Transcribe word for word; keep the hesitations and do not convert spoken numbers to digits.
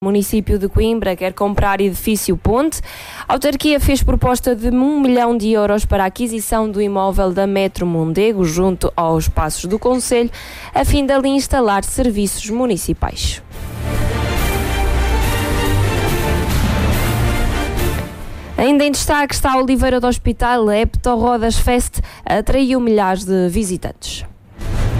O município de Coimbra quer comprar edifício Ponte. A autarquia fez proposta de um milhão de euros para a aquisição do imóvel da Metro Mondego, junto aos Passos do Concelho, a fim de ali instalar serviços municipais. Ainda em destaque está a Oliveira do Hospital. A Hepto Rodas Fest atraiu milhares de visitantes.